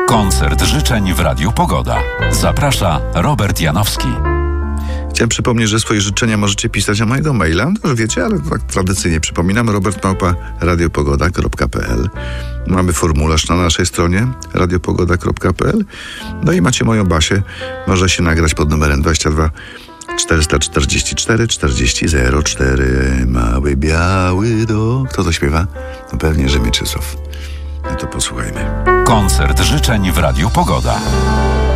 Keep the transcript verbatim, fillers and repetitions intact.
Koncert życzeń w Radiu Pogoda. Zaprasza Robert Janowski. Chciałem przypomnieć, że swoje życzenia możecie pisać na mojego maila. No to już wiecie, ale tak tradycyjnie przypominam. robert małpa radiopogoda kropka p l. Mamy formularz na naszej stronie radiopogoda kropka p l. No i macie moją Basię. Może się nagrać pod numerem dwadzieścia dwa czterysta czterdzieści cztery czterdzieści zero cztery. Mały biały do... Kto to śpiewa? No pewnie, że Mieczysław. No to posłuchajmy. Koncert życzeń w Radiu Pogoda.